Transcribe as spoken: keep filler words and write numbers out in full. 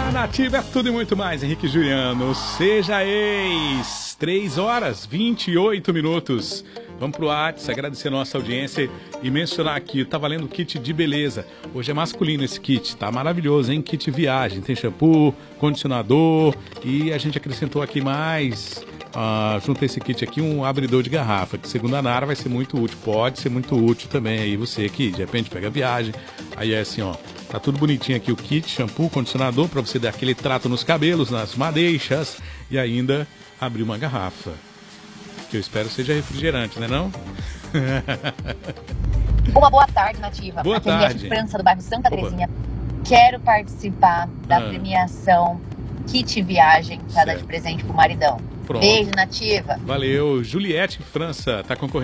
Na Nativa é tudo e muito mais, Henrique Juliano. Seja ex, três horas e vinte e oito minutos. Vamos pro WhatsApp, agradecer a nossa audiência e mencionar aqui, tá valendo kit de beleza. Hoje é masculino esse kit, tá maravilhoso, hein? Kit viagem, tem shampoo, condicionador e a gente acrescentou aqui mais, uh, junto a esse kit aqui, um abridor de garrafa, que segundo a Nara vai ser muito útil, pode ser muito útil também aí você que de repente pega viagem, aí é assim, ó, tá tudo bonitinho aqui o kit, shampoo, condicionador, para você dar aquele trato nos cabelos, nas madeixas e ainda abrir uma garrafa. Que eu espero seja refrigerante, né não? Uma boa tarde, Nativa. Boa Aqui é tarde. a França, do bairro Santa Opa. Terezinha. Quero participar da Ah. premiação Kit Viagem para dar de Certo. presente pro maridão. Pronto. Beijo, Nativa. Valeu. Juliette França tá concorrendo.